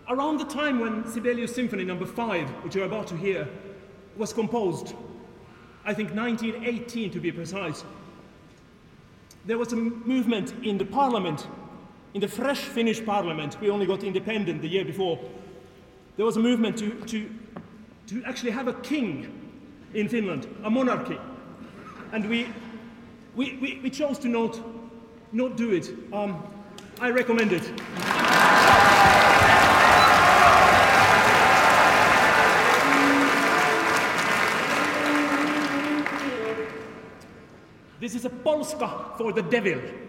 around the time when Sibelius Symphony No. 5, which you're about to hear, was composed, I think 1918 to be precise, there was a movement in the parliament, in the fresh Finnish parliament. We only got independent the year before. There was a movement to actually have a king in Finland, a monarchy. And we chose to not do it. I recommend it. This is a polska for the devil.